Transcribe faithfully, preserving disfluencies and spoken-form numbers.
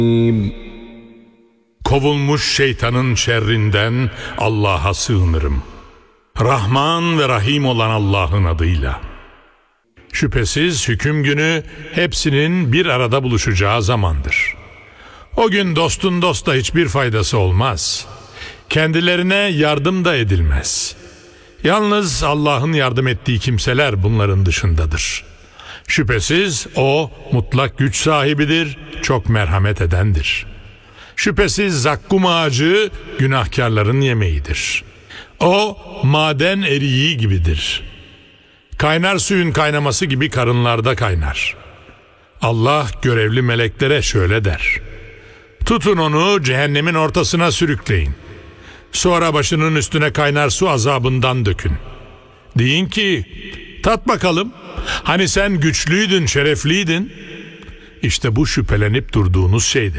Kovulmuş şeytanın şerrinden Allah'a sığınırım. Rahman ve Rahim olan Allah'ın adıyla. Şüphesiz hüküm günü hepsinin bir arada buluşacağı zamandır. O gün dostun dosta hiçbir faydası olmaz. Kendilerine yardım da edilmez. Yalnız Allah'ın yardım ettiği kimseler bunların dışındadır. Şüphesiz O mutlak güç sahibidir, çok merhamet edendir. Şüphesiz zakkum ağacı günahkarların yemeğidir. O maden eriği gibidir. Kaynar suyun kaynaması gibi karınlarda kaynar. Allah görevli meleklere şöyle der: tutun onu cehennemin ortasına sürükleyin. Sonra başının üstüne kaynar su azabından dökün. Deyin ki, tat bakalım, hani sen güçlüydün, şerefliydin. İşte bu şüphelenip durduğunuz şeydir.